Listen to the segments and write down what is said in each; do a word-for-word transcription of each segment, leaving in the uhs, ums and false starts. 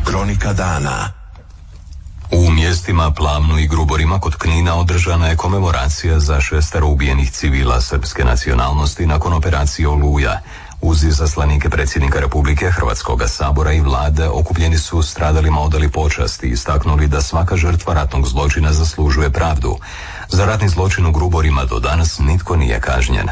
Kronika dana. U mjestima Plavnu i Gruborima kod Knina održana je komemoracija za šestero ubijenih civila srpske nacionalnosti nakon operacije Oluja. Uz izaslanike predsjednika Republike, Hrvatskoga sabora i vlade okupljeni su stradalima odali počast i istaknuli da svaka žrtva ratnog zločina zaslužuje pravdu. Za ratni zločin u Gruborima do danas nitko nije kažnjen.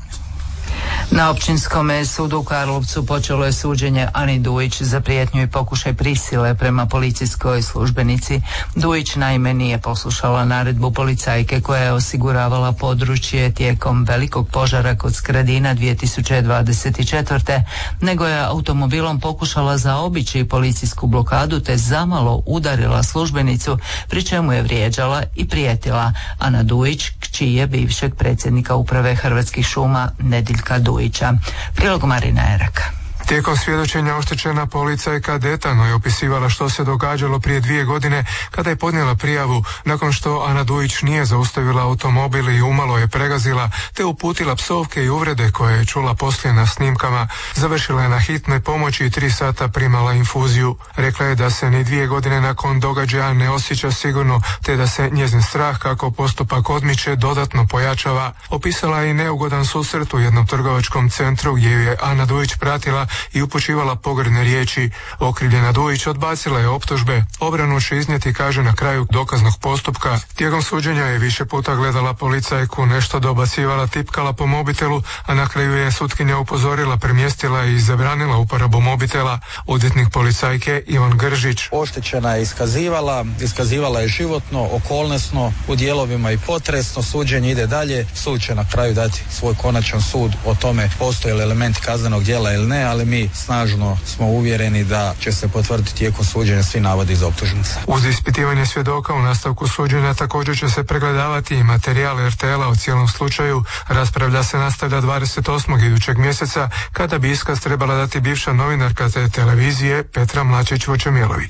Na Općinskom sudu u Karlovcu počelo je suđenje Ani Dujić za prijetnju i pokušaj prisile prema policijskoj službenici. Dujić naime nije poslušala naredbu policajke koja je osiguravala područje tijekom velikog požara kod Skradina dvije tisuće dvadeset četvrte. nego je automobilom pokušala zaobići policijsku blokadu te zamalo udarila službenicu, pri čemu je vrijeđala i prijetila. Ana Dujić, kći je bivšeg predsjednika uprave Hrvatskih šuma Nediljka Dujića. Prilog Marina Eraka. Tijekom svjedočenja oštećena policajka detaljno je opisivala što se događalo prije dvije godine kada je podnijela prijavu nakon što Ana Dujić nije zaustavila automobil i umalo je pregazila te uputila psovke i uvrede koje je čula poslije na snimkama. Završila je na hitnoj pomoći i tri sata primala infuziju. Rekla je da se ni dvije godine nakon događaja ne osjeća sigurno te da se njezin strah kako postupak odmiče dodatno pojačava. Opisala je i neugodan susret u jednom trgovačkom centru gdje ju je Ana Dujić pratila i upućivala pogrdne riječi. Okrivljena Dujić odbacila je optužbe. Obranu će iznijeti, kaže, na kraju dokaznog postupka. Tijekom suđenja je više puta gledala policajku, nešto dobacivala, tipkala po mobitelu, a na kraju je sutkinja upozorila, premjestila i zabranila uporabu mobitela. Odvjetnik policajke Ivan Gržić. Oštećena je iskazivala, iskazivala je životno, okolnosno, u dijelovima i potresno. Suđenje ide dalje. Sud će na kraju dati svoj konačan sud o tome postoje li elementi kaznenog djela ili ne, ali mi snažno smo uvjereni da će se potvrditi tijekom suđenja svi navodi iz optužnice. Uz ispitivanje svjedoka u nastavku suđenja također će se pregledavati i materijal er te el-a o cijelom slučaju. Raspravlja se nastavlja dvadeset osmog idućeg mjeseca kada bi iskaz trebala dati bivša novinarka te televizije Petra Mlačić-Vočemilović.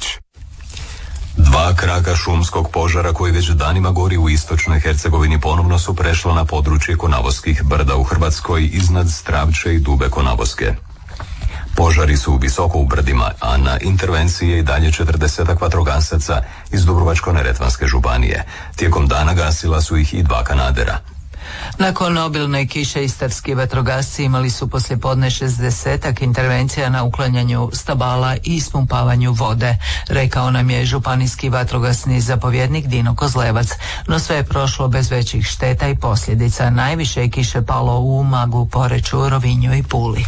Dva kraka šumskog požara koji već danima gori u istočnoj Hercegovini ponovno su prešla na područje Konavoskih brda u Hrvatskoj iznad Stravče i Dube Konavoske. Požari su visoko u brdima, a na intervenciji je i dalje četrdesetak vatrogasaca iz Dubrovačko-neretvanske županije. Tijekom dana gasila su ih i dva kanadera. Nakon obilne kiše istarski vatrogasci imali su poslijepodne šezdesetak intervencija na uklanjanju stabala i ispumpavanju vode, rekao nam je županijski vatrogasni zapovjednik Dino Kozlevac. No sve je prošlo bez većih šteta i posljedica. Najviše je kiše palo u Umagu, Poreču, Rovinju i Puli.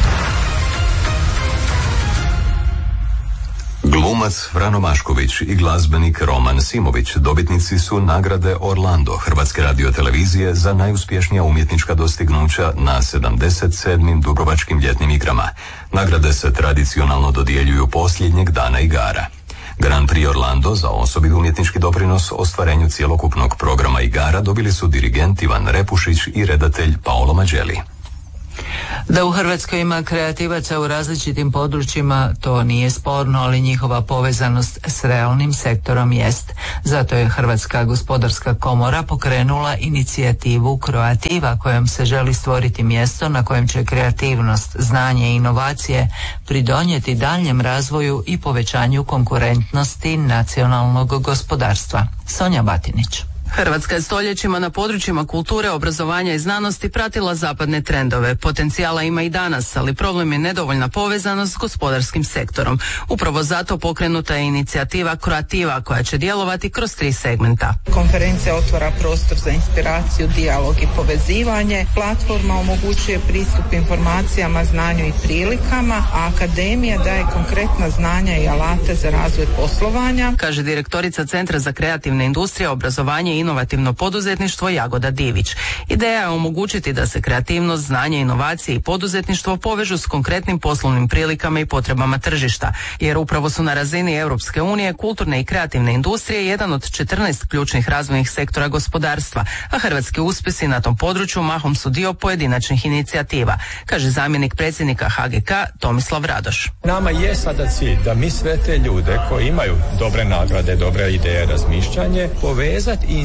Glumac Frano Mašković i glazbenik Roman Simović dobitnici su nagrade Orlando Hrvatske radiotelevizije za najuspješnija umjetnička dostignuća na sedamdeset sedmim Dubrovačkim ljetnim igrama. Nagrade se tradicionalno dodjeljuju posljednjeg dana igara. Grand Prix Orlando za osobit umjetnički doprinos ostvarenju cjelokupnog programa igara dobili su dirigent Ivan Repušić i redatelj Paolo Mađeli. Da u Hrvatskoj ima kreativaca u različitim područjima, to nije sporno, ali njihova povezanost s realnim sektorom jest. Zato je Hrvatska gospodarska komora pokrenula inicijativu Kroativa, kojom se želi stvoriti mjesto na kojem će kreativnost, znanje i inovacije pridonijeti daljnjem razvoju i povećanju konkurentnosti nacionalnog gospodarstva. Sonja Batinić. Hrvatska je stoljećima na područjima kulture, obrazovanja i znanosti pratila zapadne trendove. Potencijala ima i danas, ali problem je nedovoljna povezanost s gospodarskim sektorom. Upravo zato pokrenuta je inicijativa Kroativa koja će djelovati kroz tri segmenta. Konferencija otvara prostor za inspiraciju, dijalog i povezivanje. Platforma omogućuje pristup informacijama, znanju i prilikama, a akademija daje konkretna znanja i alate za razvoj poslovanja, kaže direktorica Centra za kreativne industrije, obrazovanje i inovativno poduzetništvo Jagoda Divić. Ideja je omogućiti da se kreativnost, znanje, inovacije i poduzetništvo povežu s konkretnim poslovnim prilikama i potrebama tržišta, jer upravo su na razini Europske unije kulturne i kreativne industrije jedan od četrnaest ključnih razvojnih sektora gospodarstva, a hrvatski uspjesi na tom području mahom su dio pojedinačnih inicijativa, kaže zamjenik predsjednika ha ge ka Tomislav Radoš. Nama je sada cilj da mi sve te ljude koji imaju dobre nagrade, dobre ideje, razmišljanje, povezati i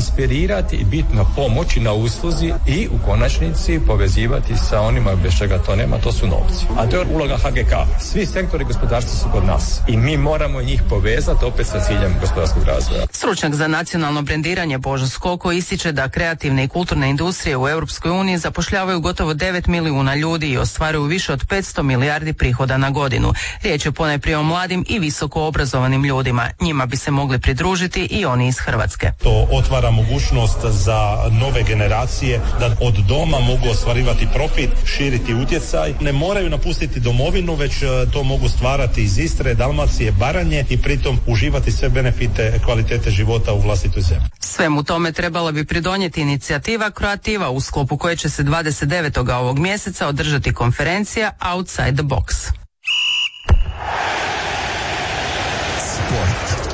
inspirirati i biti na pomoći, na usluzi i u konačnici povezivati sa onima bez čega to nema, to su novci. A to je uloga H G K. Svi sektori gospodarstva su kod nas i mi moramo njih povezati opet sa ciljem gospodarskog razvoja. Stručnjak za nacionalno brendiranje Božo Skoko ističe da kreativne i kulturne industrije u Europskoj uniji zapošljavaju gotovo devet milijuna ljudi i ostvaruju više od petsto milijardi prihoda na godinu. Riječ je ponajprije o mladim i visoko obrazovanim ljudima. Njima bi se mogli pridružiti i oni iz Hrvatske. To otvara mogućnost za nove generacije da od doma mogu ostvarivati profit, širiti utjecaj. Ne moraju napustiti domovinu, već to mogu stvarati iz Istre, Dalmacije, Baranje i pritom uživati sve benefite kvalitete života u vlastitoj zemlji. Svemu tome trebala bi pridonijeti inicijativa Croativa, u sklopu koje će se dvadeset devetog ovog mjeseca održati konferencija Outside the Box. Sport.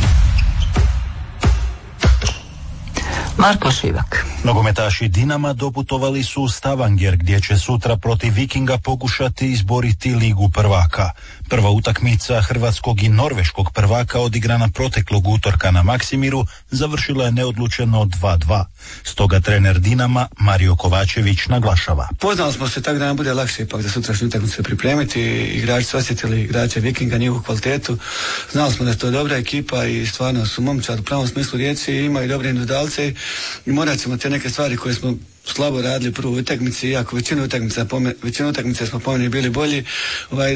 Marko Šivak. Nogometaši Dinama doputovali su u Stavanger gdje će sutra protiv Vikinga pokušati izboriti Ligu prvaka. Prva utakmica hrvatskog i norveškog prvaka odigrana proteklog utorka na Maksimiru završila je neodlučeno dva dva. Stoga trener Dinama Mario Kovačević naglašava. Poznali smo se tako da nam bude lakše ipak za sutrašnju utakmicu pripremiti. Igrači su osjetili igrače Vikinga, njihovu kvalitetu. Znali smo da je to dobra ekipa i stvarno su momčad u pravom smislu riječi, imaju dobre individualce i morat ćemo te neke stvari koje smo slabo radili prvu utakmici, iako većinu utakmica, većinu utakmice smo po meni bili bolji, ovaj,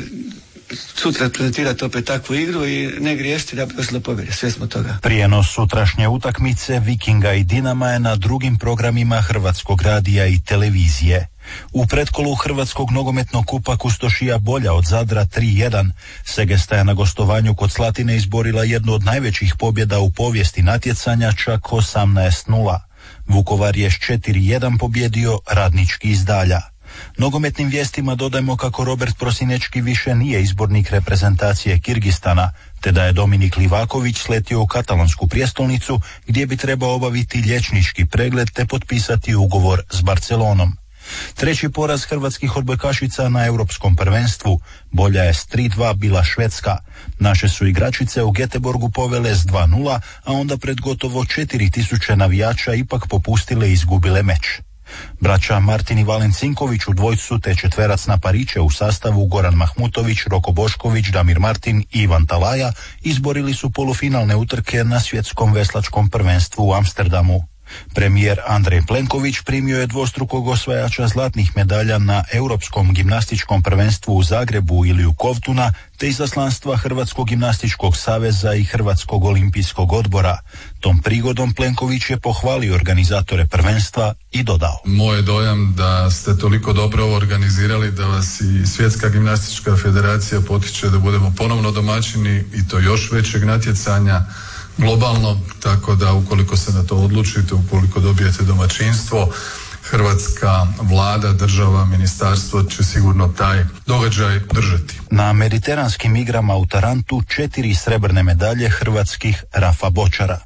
sutra prezentirati opet takvu igru i ne griješiti da bi došlo do pobjede, sve smo toga. Prijenos sutrašnje utakmice Vikinga i Dinama je na drugim programima Hrvatskog radija i televizije. U pretkolu Hrvatskog nogometnog kupa Kustošija Bolja od Zadra tri jedan, Segesta je na gostovanju kod Slatine izborila jednu od najvećih pobjeda u povijesti natjecanja, čak osamnaest nula. Vukovar je s četiri jedan pobjedio Radnički iz Dalja. Nogometnim vijestima dodajmo kako Robert Prosinečki više nije izbornik reprezentacije Kirgistana, te da je Dominik Livaković sletio u katalonsku prijestolnicu gdje bi trebao obaviti liječnički pregled te potpisati ugovor s Barcelonom. Treći poraz hrvatskih odbojkašica na europskom prvenstvu. Bolja je s tri dva bila Švedska. Naše su igračice u Göteborgu povele s dva nula, a onda pred gotovo četiri tisuće navijača ipak popustile i izgubile meč. Braća Martin i Valen Cinković u dvojcu te četverac na pariće u sastavu Goran Mahmutović, Roko Bošković, Damir Martin i Ivan Talaja izborili su polufinalne utrke na svjetskom veslačkom prvenstvu u Amsterdamu. Premijer Andrej Plenković primio je dvostrukog osvajača zlatnih medalja na Europskom gimnastičkom prvenstvu u Zagrebu Iliju Kovtuna, te izaslanstva Hrvatskog gimnastičkog saveza i Hrvatskog olimpijskog odbora. Tom prigodom Plenković je pohvalio organizatore prvenstva i dodao: Moj je dojam da ste toliko dobro ovo organizirali da vas i Svjetska gimnastička federacija potiče da budemo ponovno domaćini i to još većeg natjecanja globalno, tako da ukoliko se na to odlučite, ukoliko dobijete domaćinstvo, hrvatska vlada, država, ministarstvo će sigurno taj događaj držati. Na mediteranskim igrama u Tarantu četiri srebrne medalje hrvatskih Rafa Bočara.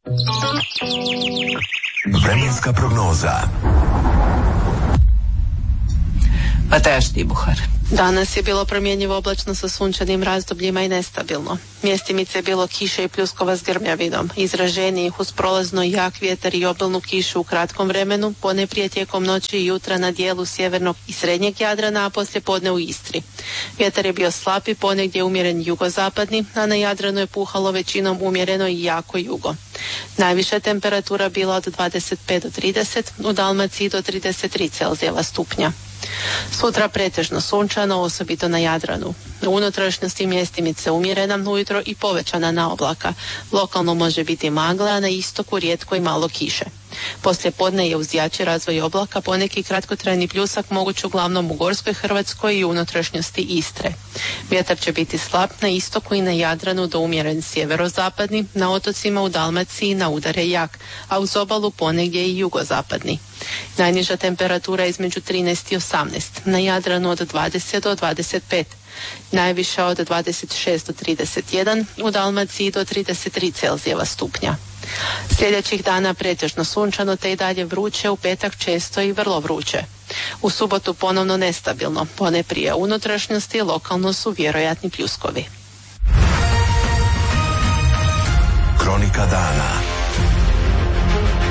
Vremenska prognoza. Mataja Štibuhar. Danas je bilo promjenjivo oblačno sa sunčanim razdobljima i nestabilno. Mjestimice je bilo kiše i pljuskova s grmljavinom. Izraženijih uz prolazno jak vjetar i obilnu kišu u kratkom vremenu, ponajprije tijekom noći i jutra na dijelu sjevernog i srednjeg Jadrana, a poslije podne u Istri. Vjetar je bio slab i ponegdje umjeren jugozapadni, a na Jadranu je puhalo većinom umjereno i jako jugo. Najviša temperatura bila od dvadeset pet do trideset, u Dalmaciji do trideset tri Celzijeva stupnja. Sutra pretežno sunčano, osobito na Jadranu. U unutrašnjosti mjestimice umjerena ujutro i povećana na oblaka. Lokalno može biti magla, a na istoku rijetko i malo kiše. Poslije podne je uz jači razvoj oblaka poneki kratkotrajni pljusak moguć uglavnom u Gorskoj Hrvatskoj i unutrašnjosti Istre. Vjetar će biti slab na istoku i na Jadranu do umjeren sjeverozapadni, na otocima u Dalmaciji na udare jak, a uz obalu ponegdje i jugozapadni. Najniža temperatura između trinaest i osamnaest, na Jadranu od dvadeset do dvadeset pet. Najviša od dvadeset šest do trideset jedan, u Dalmaciji do trideset tri Celzijeva stupnja. Sljedećih dana pretežno sunčano te i dalje vruće, u petak često i vrlo vruće. U subotu ponovno nestabilno, ponajprije unutrašnjosti lokalno su vjerojatni pljuskovi. Kronika dana.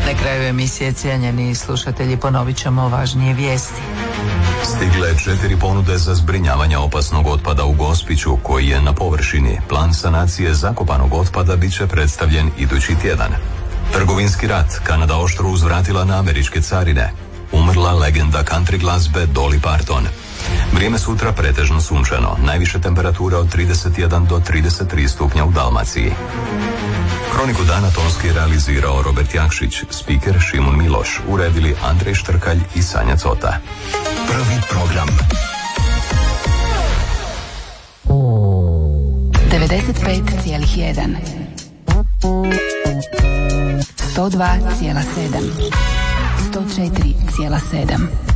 Na kraju emisije, cijenjeni slušatelji, ponovit ćemo važnije vijesti. Stigle četiri ponude za zbrinjavanje opasnog otpada u Gospiću, koji je na površini. Plan sanacije zakopanog otpada bit će predstavljen idući tjedan. Trgovinski rat, Kanada oštro uzvratila na američke carine. Umrla legenda country glazbe Dolly Parton. Vrijeme sutra pretežno sunčano, najviše temperatura od trideset jedan do trideset tri stupnja u Dalmaciji. Kroniku dana tonski realizirao Robert Jakšić, spiker Šimun Miloš, uredili Andrej Štrkalj i Sanja Cota. Prvi program. devedeset pet zarez jedan, sto dva zarez sedam, sto četiri zarez sedam.